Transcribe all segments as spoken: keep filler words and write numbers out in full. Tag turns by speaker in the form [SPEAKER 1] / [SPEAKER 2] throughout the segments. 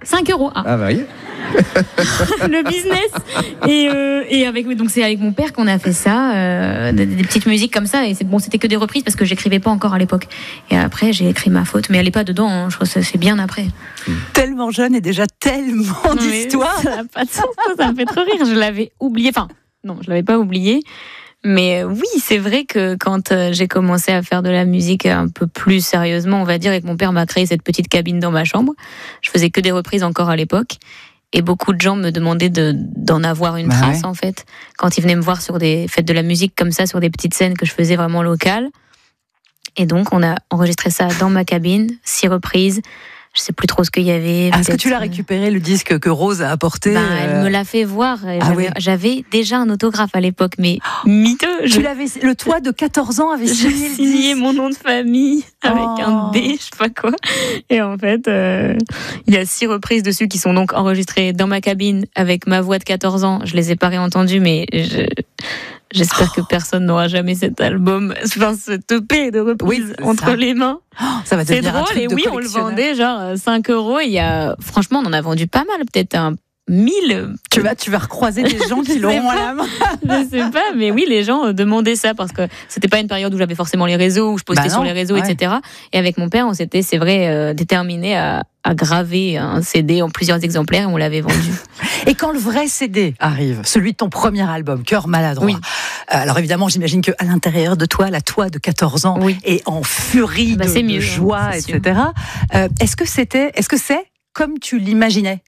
[SPEAKER 1] cinq euros. Ah,
[SPEAKER 2] ah bah oui.
[SPEAKER 1] Le business. Et, euh, et avec, donc c'est avec mon père qu'on a fait ça, euh, des, des petites musiques comme ça. Et c'est bon, c'était que des reprises parce que j'écrivais pas encore à l'époque. Et après, j'ai écrit Ma Faute, mais elle est pas dedans. Hein, je crois que c'est bien après.
[SPEAKER 3] Tellement jeune et déjà tellement d'histoires.
[SPEAKER 1] Ça n'a pas de sens. Ça me fait trop rire. Je l'avais oublié. Enfin, non, je l'avais pas oublié. Mais oui, c'est vrai que quand j'ai commencé à faire de la musique un peu plus sérieusement, on va dire, et que mon père m'a créé cette petite cabine dans ma chambre, je faisais que des reprises encore à l'époque. Et beaucoup de gens me demandaient de, d'en avoir une
[SPEAKER 3] bah
[SPEAKER 1] trace,
[SPEAKER 3] ouais.
[SPEAKER 1] en fait. Quand ils venaient me voir sur des fêtes de la musique comme ça, sur des petites scènes que je faisais vraiment locales. Et donc, on a enregistré ça dans ma cabine, six reprises. Je sais plus trop ce qu'il y avait.
[SPEAKER 3] Est-ce que tu l'as récupéré, le disque que Rose a apporté?
[SPEAKER 1] Bah,
[SPEAKER 3] euh...
[SPEAKER 1] elle me l'a fait voir.
[SPEAKER 3] Ah
[SPEAKER 1] j'avais,
[SPEAKER 3] ouais.
[SPEAKER 1] j'avais déjà un autographe à l'époque, mais oh, miteux. Je...
[SPEAKER 3] Tu l'avais, le toi de quatorze ans avait signé,
[SPEAKER 1] J'ai signé mon nom de famille avec
[SPEAKER 3] oh.
[SPEAKER 1] un D, je sais pas quoi. Et en fait, euh, il y a six reprises dessus qui sont donc enregistrées dans ma cabine avec ma voix de quatorze ans. Je les ai pas réentendues, mais je... J'espère que personne n'aura jamais cet album, enfin cette E P de reprise oui, entre ça. les mains.
[SPEAKER 3] Oh, ça va devenir
[SPEAKER 1] c'est drôle,
[SPEAKER 3] un truc
[SPEAKER 1] et
[SPEAKER 3] de
[SPEAKER 1] oui, on le vendait genre cinq euros. Et il y a, franchement, on en a vendu pas mal, peut-être un mille.
[SPEAKER 3] Tu vas, tu vas recroiser des gens qui l'auront à la main.
[SPEAKER 1] Je sais pas, mais oui, les gens demandaient ça parce que c'était pas une période où j'avais forcément les réseaux, où je postais bah non, sur les réseaux, ouais. et cetera. Et avec mon père, on s'était, c'est vrai, euh, déterminé à, à graver un C D en plusieurs exemplaires et on l'avait vendu.
[SPEAKER 3] Et quand le vrai C D arrive, celui de ton premier album, Cœur maladroit, oui. euh, alors évidemment, j'imagine qu'à l'intérieur de toi, la toi de quatorze ans oui. est en furie bah, de, de mieux, joie, hein, et cetera. Euh, est-ce que c'était, est-ce que c'est comme tu l'imaginais?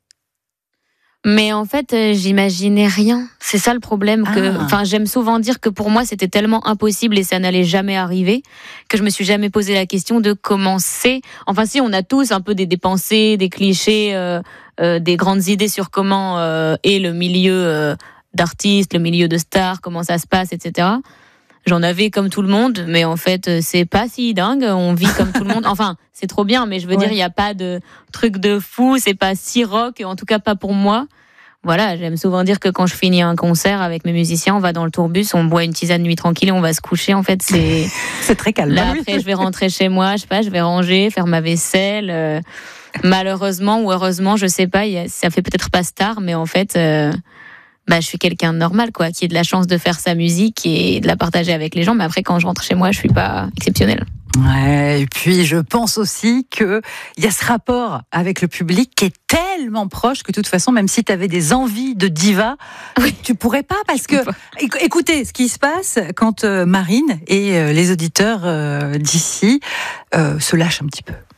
[SPEAKER 1] Mais en fait, euh, j'imaginais rien. C'est ça le problème. Que, enfin, ah. j'aime souvent dire que pour moi, c'était tellement impossible et ça n'allait jamais arriver que je me suis jamais posé la question de comment c'est. Enfin, si, on a tous un peu des, des pensées, des clichés, euh, euh, des grandes idées sur comment euh, est le milieu euh, d'artistes, le milieu de stars, comment ça se passe, et cetera. J'en avais comme tout le monde, mais en fait, c'est pas si dingue. On vit comme tout le monde. Enfin, c'est trop bien, mais je veux ouais. dire, il n'y a pas de truc de fou. C'est pas si rock, en tout cas pas pour moi. Voilà, j'aime souvent dire que quand je finis un concert avec mes musiciens, on va dans le tourbus, on boit une tisane nuit tranquille et on va se coucher. En fait, c'est
[SPEAKER 3] c'est très calme.
[SPEAKER 1] Là, après, je vais rentrer chez moi, je sais pas, je vais ranger, faire ma vaisselle. Euh, malheureusement ou heureusement, je sais pas, ça fait peut-être pas star, mais en fait. Euh, Bah, je suis quelqu'un de normal, quoi, qui a de la chance de faire sa musique et de la partager avec les gens. Mais après, quand je rentre chez moi, je suis pas exceptionnelle.
[SPEAKER 3] Ouais, et puis je pense aussi qu'il y a ce rapport avec le public qui est tellement proche que de toute façon, même si tu avais des envies de diva, oui. tu pourrais pas parce que, écoutez, ce qui se passe quand Marine et les auditeurs d'ici euh, se lâchent un petit peu.